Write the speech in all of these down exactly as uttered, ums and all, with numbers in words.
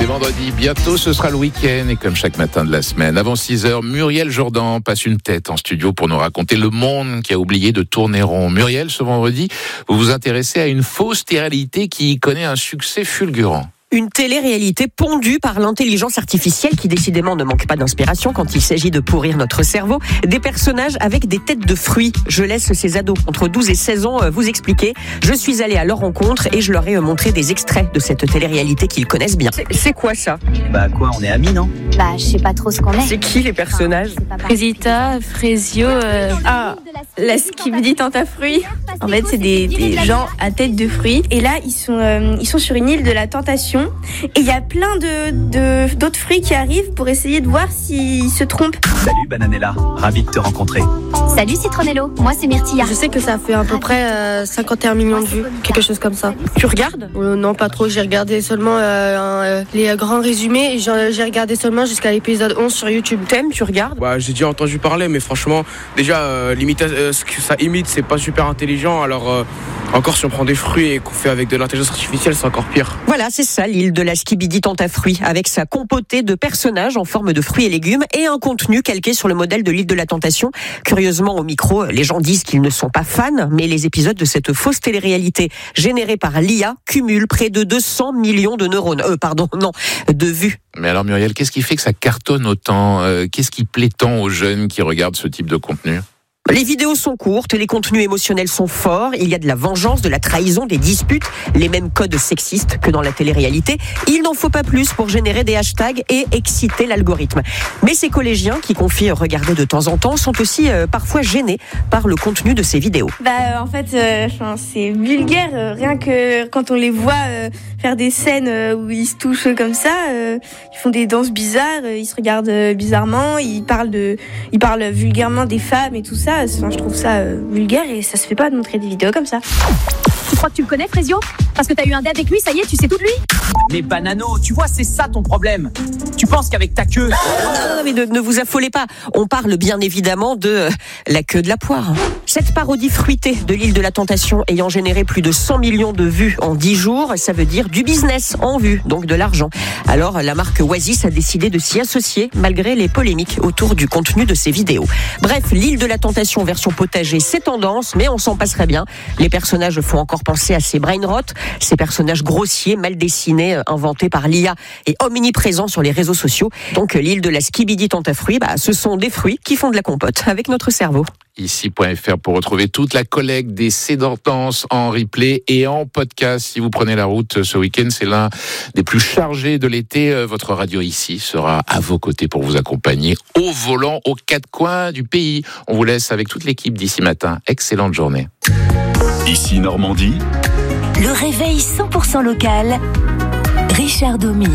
C'est vendredi, bientôt ce sera le week-end et comme chaque matin de la semaine, avant six heures, Muriel Jourdan passe une tête en studio pour nous raconter le monde qui a oublié de tourner rond. Muriel, ce vendredi, vous vous intéressez à une fausse réalité qui connaît un succès fulgurant. Une télé-réalité pondue par l'intelligence artificielle qui décidément ne manque pas d'inspiration quand il s'agit de pourrir notre cerveau. Des personnages avec des têtes de fruits. Je laisse ces ados entre douze et seize ans vous expliquer. Je suis allée à leur rencontre et je leur ai montré des extraits de cette télé-réalité qu'ils connaissent bien. C'est, c'est quoi ça ? Bah quoi, on est amis, non ? Bah je sais pas trop ce qu'on est. C'est qui les personnages ? Frésita, Frésio, euh... ah, la skibidi tente à fruits. En fait, c'est des, des gens à tête de fruits. Et là, ils sont, euh, ils sont sur une île de la tentation. Et il y a plein de, de, d'autres fruits qui arrivent pour essayer de voir s'ils se trompent. Salut Bananella, ravi de te rencontrer. Salut Citronello, moi c'est Myrtilla. Je sais que ça fait à peu près euh, cinquante et un millions de vues, quelque chose comme ça. Tu regardes ? euh, Non, pas trop. J'ai regardé seulement euh, euh, les grands résumés. Et j'ai, j'ai regardé seulement jusqu'à l'épisode onze sur YouTube. T'aimes, tu regardes ? Bah, j'ai déjà entendu parler, mais franchement, déjà, euh, l'imita- euh, ce que ça imite, c'est pas super intelligent. Alors, euh, encore si on prend des fruits et qu'on fait avec de l'intelligence artificielle, c'est encore pire. Voilà, c'est ça, l'île de la skibidi tente à fruits, avec sa compotée de personnages en forme de fruits et légumes et un contenu calqué sur le modèle de l'île de la tentation. Curieusement, au micro, les gens disent qu'ils ne sont pas fans, mais les épisodes de cette fausse télé-réalité générée par l'I A cumulent près de deux cents millions de neurones, euh, pardon, non, de vues. Mais alors Muriel, qu'est-ce qui fait que ça cartonne autant ? euh, Qu'est-ce qui plaît tant aux jeunes qui regardent ce type de contenu ? Les vidéos sont courtes, les contenus émotionnels sont forts, il y a de la vengeance, de la trahison, des disputes, les mêmes codes sexistes que dans la télé-réalité. Il n'en faut pas plus pour générer des hashtags et exciter l'algorithme. Mais ces collégiens qui confient regarder de temps en temps sont aussi euh, parfois gênés par le contenu de ces vidéos. Bah en fait, euh, c'est vulgaire. Euh, rien que quand on les voit euh, faire des scènes euh, où ils se touchent comme ça, euh, ils font des danses bizarres, euh, ils se regardent euh, bizarrement, ils parlent de, ils parlent vulgairement des femmes et tout ça. Enfin, je trouve ça euh, vulgaire et ça se fait pas de montrer des vidéos comme ça. Tu crois que tu le connais Frésio ? Parce que t'as eu un date avec lui, ça y est, tu sais tout de lui ? Mais Banano, tu vois, c'est ça ton problème. Tu penses qu'avec ta queue... Non, non, non, mais ne, ne vous affolez pas. On parle bien évidemment de euh, la queue de la poire. Cette parodie fruitée de l'île de la tentation ayant généré plus de cent millions de vues en dix jours, ça veut dire du business en vue, donc de l'argent. Alors la marque Oasis a décidé de s'y associer malgré les polémiques autour du contenu de ces vidéos. Bref, l'île de la tentation version potager, c'est tendance, mais on s'en passerait bien. Les personnages font encore penser à ces brain rot, ces personnages grossiers, mal dessinés, inventés par l'I A et omniprésents sur les réseaux sociaux. Donc l'île de la skibidi tente à fruits, bah, ce sont des fruits qui font de la compote avec notre cerveau. Ici point F R pour retrouver toute la collecte des Sédantenses en replay et en podcast. Si vous prenez la route ce week-end, c'est l'un des plus chargés de l'été. Votre radio ici sera à vos côtés pour vous accompagner au volant aux quatre coins du pays. On vous laisse avec toute l'équipe d'ici matin. Excellente journée. Ici Normandie. Le réveil cent pour cent local. Richard Domy.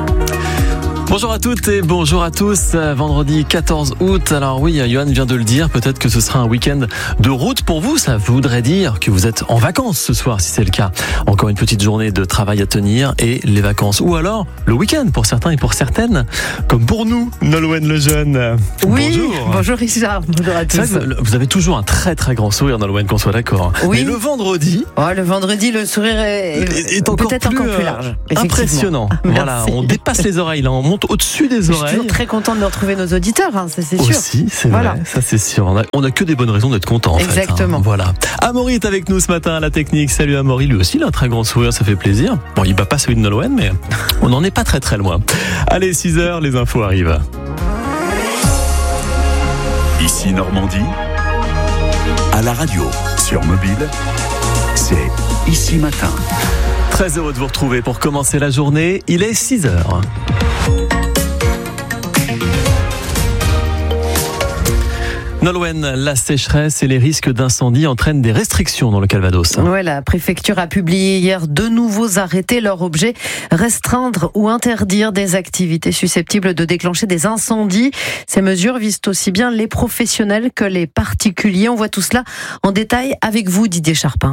Bonjour à toutes et bonjour à tous. Vendredi quatorze août. Alors oui, Johan vient de le dire, peut-être que ce sera un week-end de route pour vous. Ça voudrait dire que vous êtes en vacances ce soir, si c'est le cas. Encore une petite journée de travail à tenir et les vacances. Ou alors le week-end pour certains et pour certaines, comme pour nous, Nolwenn Lejeune. Oui, bonjour. Bonjour Richard, bonjour à tous. C'est vrai que vous avez toujours un très très grand sourire, Nolwenn, qu'on soit d'accord. Oui. Mais le vendredi... Oh, le vendredi, le sourire est, est, est encore peut-être plus, encore plus large. Impressionnant. Voilà, on dépasse les oreilles là, on monte au-dessus des oreilles. Je suis toujours très contente de retrouver nos auditeurs, hein, ça c'est sûr. Aussi, c'est voilà. vrai, ça c'est sûr. On a, on a que des bonnes raisons d'être content en Exactement. fait. Hein, voilà. Amaury est avec nous ce matin à la technique. Salut Amaury, lui aussi il a un très grand sourire, ça fait plaisir. Bon, il bat pas celui de Nolwenn, mais on n'en est pas très très loin. Allez, six heures, les infos arrivent. Ici Normandie. À la radio, sur mobile, c'est Ici Matin. Très heureux de vous retrouver pour commencer la journée. Il est six heures. Nolwenn, la sécheresse et les risques d'incendie entraînent des restrictions dans le Calvados. Ouais, la préfecture a publié hier deux nouveaux arrêtés. Leur objet, restreindre ou interdire des activités susceptibles de déclencher des incendies. Ces mesures visent aussi bien les professionnels que les particuliers. On voit tout cela en détail avec vous, Didier Charpin.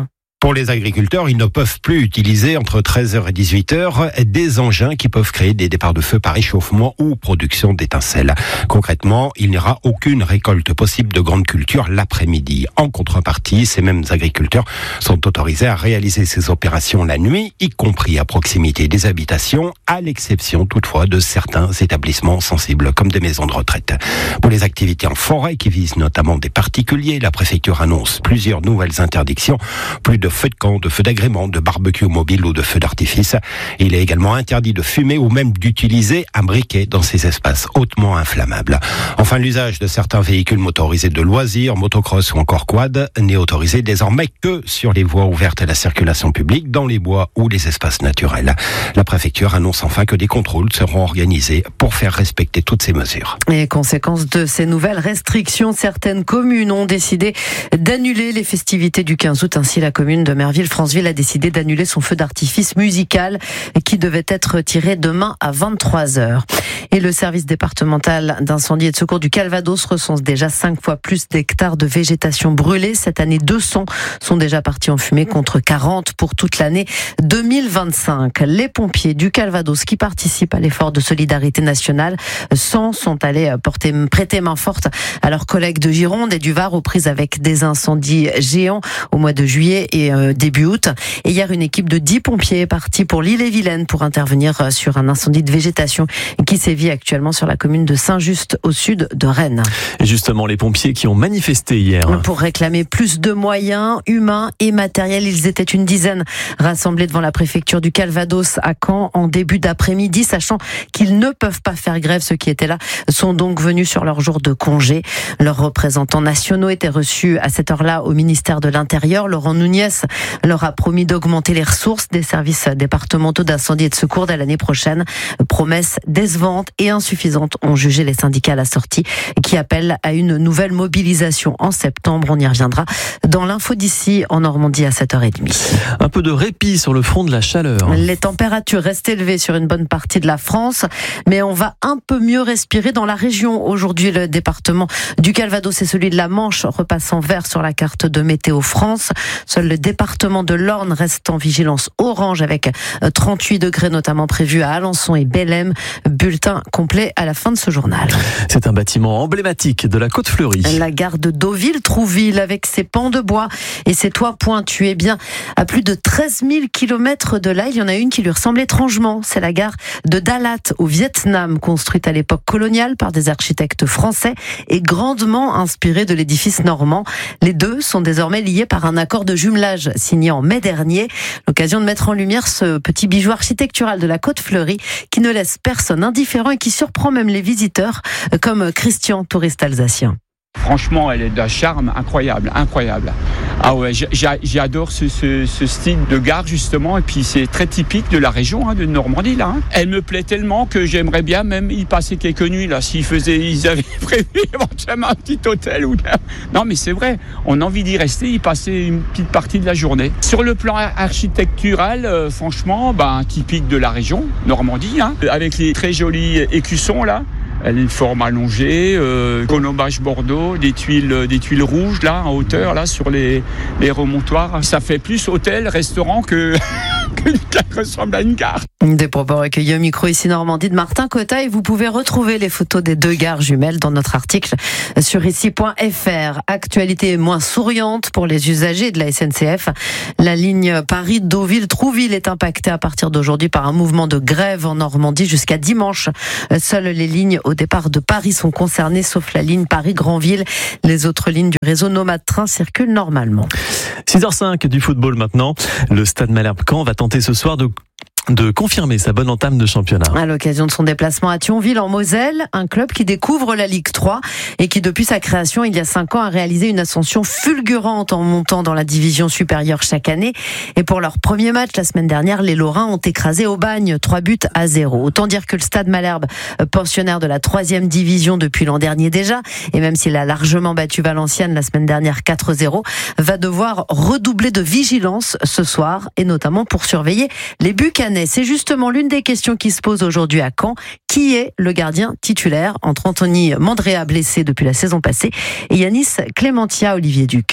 Pour les agriculteurs, ils ne peuvent plus utiliser entre treize heures et dix-huit heures des engins qui peuvent créer des départs de feu par échauffement ou production d'étincelles. Concrètement, il n'y aura aucune récolte possible de grandes cultures l'après-midi. En contrepartie, ces mêmes agriculteurs sont autorisés à réaliser ces opérations la nuit, y compris à proximité des habitations, à l'exception toutefois de certains établissements sensibles comme des maisons de retraite. Pour les activités en forêt qui visent notamment des particuliers, la préfecture annonce plusieurs nouvelles interdictions. Plus de feux de camp, de feux d'agrément, de barbecue mobile ou de feux d'artifice. Il est également interdit de fumer ou même d'utiliser un briquet dans ces espaces hautement inflammables. Enfin, l'usage de certains véhicules motorisés de loisirs, motocross ou encore quad n'est autorisé désormais que sur les voies ouvertes à la circulation publique, dans les bois ou les espaces naturels. La préfecture annonce enfin que des contrôles seront organisés pour faire respecter toutes ces mesures. Et conséquence de ces nouvelles restrictions, certaines communes ont décidé d'annuler les festivités du quinze août. Ainsi, la commune de Merville-Franceville a décidé d'annuler son feu d'artifice musical qui devait être tiré demain à vingt-trois heures. Et le service départemental d'incendie et de secours du Calvados recense déjà cinq fois plus d'hectares de végétation brûlée. Cette année, deux cents sont déjà partis en fumée contre quarante pour toute l'année deux mille vingt-cinq. Les pompiers du Calvados qui participent à l'effort de solidarité nationale, cent sont allés porter, prêter main forte à leurs collègues de Gironde et du Var aux prises avec des incendies géants au mois de juillet et euh, début août. Et hier, une équipe de dix pompiers est partie pour l'Ille-et-Vilaine pour intervenir sur un incendie de végétation qui sévit actuellement sur la commune de Saint-Just au sud de Rennes. Et justement, les pompiers qui ont manifesté hier. Pour réclamer plus de moyens humains et matériels, ils étaient une dizaine rassemblés devant la préfecture du Calvados à Caen en début d'après-midi, sachant qu'ils ne peuvent pas faire grève. Ceux qui étaient là sont donc venus sur leur jour de congé. Leurs représentants nationaux étaient reçus à cette heure-là au ministère de l'Intérieur. Laurent Nunez leur a promis d'augmenter les ressources des services départementaux d'incendie et de secours dès l'année prochaine. Promesses décevantes et insuffisantes ont jugé les syndicats à la sortie, qui appellent à une nouvelle mobilisation en septembre. On y reviendra dans l'info d'ici en Normandie à sept heures trente. Un peu de répit sur le front de la chaleur. Les températures restent élevées sur une bonne partie de la France, mais on va un peu mieux respirer dans la région. Aujourd'hui, le département du Calvados et celui de la Manche repassent en vert sur la carte de Météo France. Seul le département de l'Orne reste en vigilance orange avec trente-huit degrés notamment prévus à Alençon et Bellem. Bulletin complet à la fin de ce journal. C'est un bâtiment emblématique de la Côte-Fleurie. La gare de Deauville-Trouville avec ses pans de bois et ses toits pointus. Eh bien, à plus de treize mille kilomètres de là, il y en a une qui lui ressemble étrangement. C'est la gare de Dalat au Vietnam, construite à l'époque coloniale par des architectes français et grandement inspirée de l'édifice normand. Les deux sont désormais liés par un accord de jumelage signé en mai dernier. L'occasion de mettre en lumière ce petit bijou architectural de la Côte-Fleurie qui ne laisse personne indifférent et qui surprend même les visiteurs comme Christian, touriste alsacien. Franchement, elle est d'un charme incroyable, incroyable. Ah ouais, j'adore ce, ce, ce style de gare justement, et puis c'est très typique de la région hein, de Normandie là. Hein. Elle me plaît tellement que j'aimerais bien même y passer quelques nuits là, s'ils faisaient, ils avaient prévu éventuellement un petit hôtel ou non, mais c'est vrai, on a envie d'y rester, y passer une petite partie de la journée. Sur le plan architectural, euh, franchement, ben typique de la région Normandie, hein, avec les très jolis écussons là. Elle a une forme allongée, euh, colombage bordeaux, des tuiles, des tuiles rouges là en hauteur là sur les, les remontoirs. Ça fait plus hôtel, restaurant que qu'une gare ressemble à une gare. Des propos recueillis au micro ici Normandie de Martin Cotta et vous pouvez retrouver les photos des deux gares jumelles dans notre article sur ici point f r. Actualité moins souriante pour les usagers de la S N C F. La ligne Paris-Deauville-Trouville est impactée à partir d'aujourd'hui par un mouvement de grève en Normandie jusqu'à dimanche. Seules les lignes au départ de Paris sont concernées, sauf la ligne Paris-Granville. Les autres lignes du réseau Nomade Train circulent normalement. six heures cinq du football maintenant. Le Stade Malherbe-Caen va tenter ce soir de de confirmer sa bonne entame de championnat. À l'occasion de son déplacement à Thionville en Moselle, un club qui découvre la Ligue trois et qui depuis sa création il y a cinq ans a réalisé une ascension fulgurante en montant dans la division supérieure chaque année. Et pour leur premier match la semaine dernière, les Lorrains ont écrasé Aubagne trois buts à zéro. Autant dire que le Stade Malherbe, pensionnaire de la troisième division depuis l'an dernier déjà, et même s'il a largement battu Valenciennes la semaine dernière quatre zéro, va devoir redoubler de vigilance ce soir et notamment pour surveiller les buts canadiens. C'est justement l'une des questions qui se pose aujourd'hui à Caen. Qui est le gardien titulaire entre Anthony Mandrea, blessé depuis la saison passée, et Yanis Clémentia, Olivier Duc?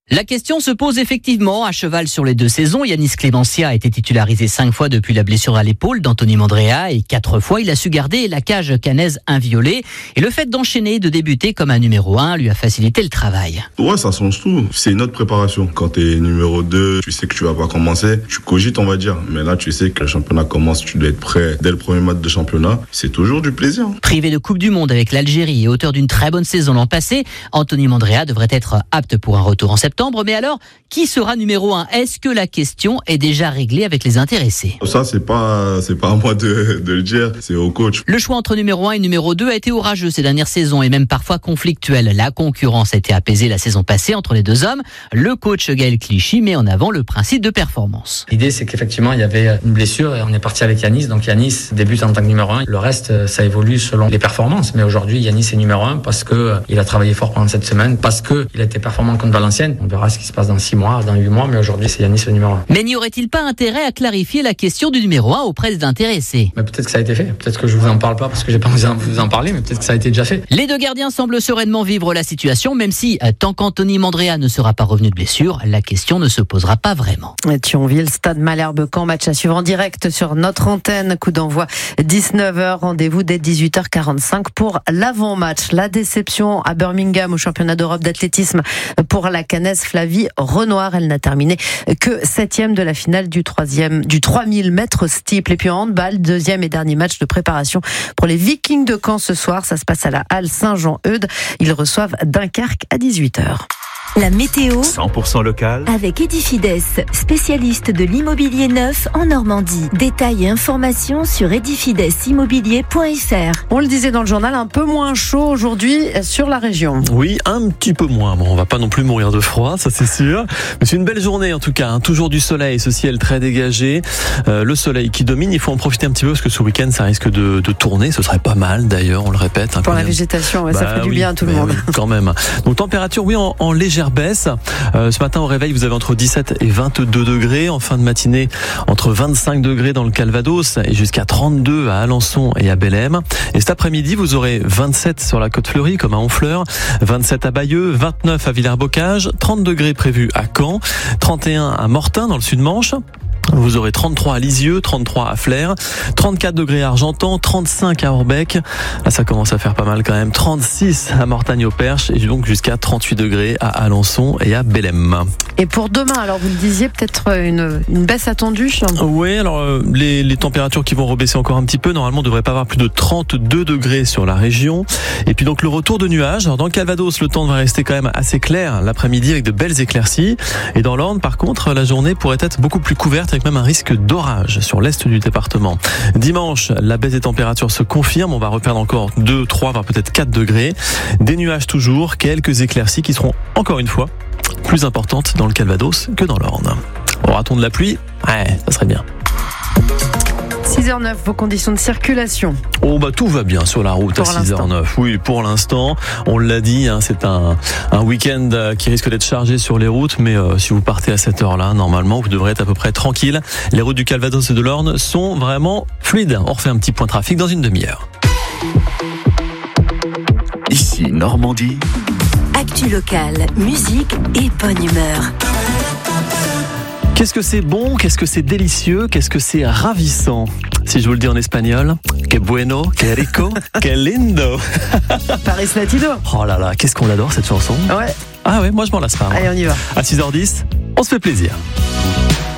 La question se pose effectivement. À cheval sur les deux saisons, Yanis Clémencia a été titularisé cinq fois depuis la blessure à l'épaule d'Anthony Mandrea et quatre fois il a su garder la cage caennaise inviolée. Et le fait d'enchaîner, de débuter comme un numéro un lui a facilité le travail. Ouais, ça change tout. C'est une autre préparation. Quand t'es numéro deux, tu sais que tu vas pas commencer. Tu cogites, on va dire. Mais là, tu sais que le championnat commence, tu dois être prêt dès le premier match de championnat. C'est toujours du plaisir. Privé de Coupe du Monde avec l'Algérie et auteur d'une très bonne saison l'an passé, Anthony Mandrea devrait être apte pour un retour en septembre. Mais alors, qui sera numéro un ? Est-ce que la question est déjà réglée avec les intéressés ? Ça, c'est pas, c'est pas à moi de, de le dire, c'est au coach. Le choix entre numéro un et numéro deux a été orageux ces dernières saisons et même parfois conflictuel. La concurrence a été apaisée la saison passée entre les deux hommes. Le coach Gaël Clichy met en avant le principe de performance. L'idée, c'est qu'effectivement, il y avait une blessure et on est parti avec Yanis. Donc Yanis débute en tant que numéro un. Le reste, ça évolue selon les performances. Mais aujourd'hui, Yanis est numéro un parce que il a travaillé fort pendant cette semaine, parce que il a été performant contre Valenciennes. On verra ce qui se passe dans six mois, dans huit mois, mais aujourd'hui, c'est Yanis le numéro un. Mais n'y aurait-il pas intérêt à clarifier la question du numéro un auprès des intéressés ? Mais peut-être que ça a été fait. Peut-être que je vous en parle pas parce que j'ai pas envie de vous en parler, mais peut-être que ça a été déjà fait. Les deux gardiens semblent sereinement vivre la situation, même si, tant qu'Anthony Mandrea ne sera pas revenu de blessure, la question ne se posera pas vraiment. Thionville, Stade Malherbe-Caen, match à suivre en direct sur notre antenne. Coup d'envoi dix-neuf heures, rendez-vous dès dix-huit heures quarante-cinq pour l'avant-match. La déception à Birmingham au championnat d'Europe d'athlétisme pour la Caennaise Flavie Renoir. Elle n'a terminé que septième de la finale du troisième, du trois mille mètres steeple. Et puis en handball, deuxième et dernier match de préparation pour les Vikings de Caen ce soir. Ça se passe à la Halle Saint-Jean-Eudes. Ils reçoivent Dunkerque à dix-huit heures. La météo cent pour cent local avec Edifides, spécialiste de l'immobilier neuf en Normandie. Détails et informations sur edifides immobilier point f r. On le disait dans le journal, un peu moins chaud aujourd'hui sur la région. Oui, un petit peu moins. Bon, on va pas non plus mourir de froid, ça c'est sûr. Mais c'est une belle journée en tout cas. Hein. Toujours du soleil, ce ciel très dégagé. Euh, le soleil qui domine. Il faut en profiter un petit peu parce que ce week-end ça risque de, de tourner. Ce serait pas mal d'ailleurs, on le répète. Hein, pour la même. Végétation, ouais, bah, ça fait du oui, bien à tout le monde. Oui, quand même. Donc température, oui, en, en légère baisse. Euh, ce matin au réveil, vous avez entre dix-sept et vingt-deux degrés. En fin de matinée, entre vingt-cinq degrés dans le Calvados et jusqu'à trente-deux à Alençon et à Bellem. Et cet après-midi, vous aurez vingt-sept sur la Côte-Fleurie, comme à Honfleur, vingt-sept à Bayeux, vingt-neuf à Villers-Bocage, trente degrés prévus à Caen, trente et un à Mortain dans le Sud-Manche. Vous aurez trente-trois à Lisieux, trente-trois à Flers, trente-quatre degrés à Argentan, trente-cinq à Orbec. Là, ça commence à faire pas mal quand même. trente-six à Mortagne-au-Perche et donc jusqu'à trente-huit degrés à Alençon et à Bellem. Et pour demain, alors vous le disiez, peut-être une, une baisse attendue. Oui, alors euh, les, les températures qui vont rebaisser encore un petit peu. Normalement, on ne devrait pas avoir plus de trente-deux degrés sur la région. Et puis donc le retour de nuages. Alors dans le Calvados, le temps va rester quand même assez clair l'après-midi avec de belles éclaircies. Et dans l'Orne, par contre, la journée pourrait être beaucoup plus couverte, avec même un risque d'orage sur l'est du département. Dimanche, la baisse des températures se confirme. On va reperdre encore deux, trois, voire peut-être quatre degrés. Des nuages toujours, quelques éclaircies qui seront encore une fois plus importantes dans le Calvados que dans l'Orne. Aura-t-on de la pluie ? Ouais, ça serait bien. six heures neuf, vos conditions de circulation. Oh bah tout va bien sur la route pour à six heures neuf. Oui, pour l'instant, on l'a dit, hein, c'est un, un week-end qui risque d'être chargé sur les routes, mais euh, si vous partez à cette heure-là, normalement, vous devrez être à peu près tranquille. Les routes du Calvados et de l'Orne sont vraiment fluides. On refait un petit point trafic dans une demi-heure. Ici Normandie. Actu locale, musique et bonne humeur. Qu'est-ce que c'est bon, qu'est-ce que c'est délicieux, qu'est-ce que c'est ravissant. Si je vous le dis en espagnol, que bueno, que rico, que lindo. Paris Latino. Oh là là, qu'est-ce qu'on l'adore cette chanson. Ouais. Ah ouais, moi je m'en lasse pas. Allez, on y va. À six heures dix, on se fait plaisir.